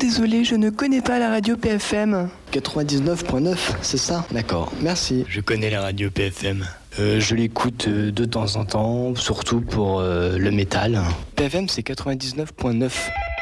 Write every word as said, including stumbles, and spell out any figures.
désolée, je ne connais pas la radio P F M. quatre-vingt-dix-neuf point neuf, c'est ça? D'accord, merci. Je connais la radio P F M. Euh, je l'écoute euh, de temps en temps, surtout pour euh, le métal. P F M, c'est quatre-vingt-dix-neuf point neuf.